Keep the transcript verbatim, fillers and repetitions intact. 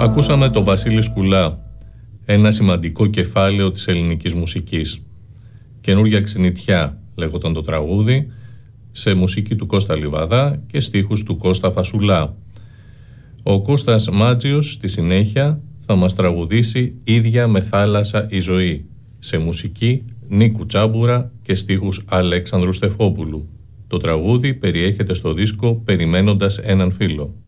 Ακούσαμε το Βασίλη Σκουλά, ένα σημαντικό κεφάλαιο της ελληνικής μουσικής. Καινούρια ξενιτιά λέγονταν το τραγούδι, σε μουσική του Κώστα Λιβαδά και στίχους του Κώστα Φασουλά. Ο Κώστας Μάτζιος στη συνέχεια θα μας τραγουδήσει «Ίδια με θάλασσα η ζωή», σε μουσική Νίκου Τσάμπουρα και στίχους Αλέξανδρου Στεφόπουλου. Το τραγούδι περιέχεται στο δίσκο «Περιμένοντας έναν φίλο».